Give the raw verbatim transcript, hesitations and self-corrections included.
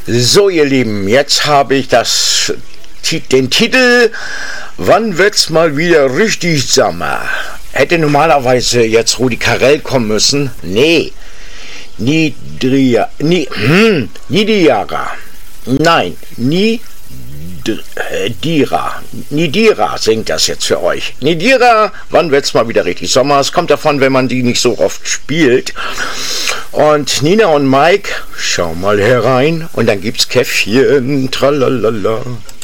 So, ihr Lieben, jetzt habe ich das, den Titel Wann wird's mal wieder richtig Sommer? Hätte normalerweise jetzt Rudi Carrell kommen müssen. Nee, Nidria, Ni, hm, Nidiara. Nein, Nidira. Nidira singt das jetzt für euch. Nidira, wann wird's mal wieder richtig Sommer? Es kommt davon, wenn man die nicht so oft spielt. Und Nina und Mike, schau mal herein und dann gibt's Käffchen, tralalala.